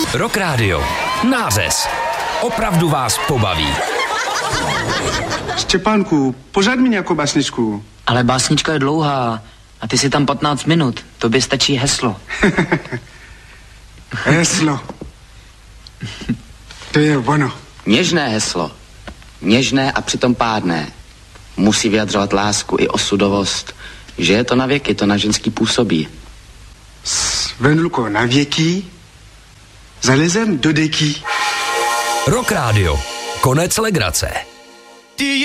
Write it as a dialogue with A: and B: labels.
A: Rock Radio. Nářez. Opravdu vás pobaví.
B: Štěpánku, pořád mi nějakou básničku.
C: Ale básnička je dlouhá a ty si tam 15 minut. Tobě stačí heslo.
B: Heslo. To je ono.
C: Něžné heslo. Něžné a přitom pádné. Musí vyjadřovat lásku i osudovost. Že je to na věky, to na ženský působí.
B: Venluko, na věky zalezem do deky.
A: Rock Radio. Konec legrace.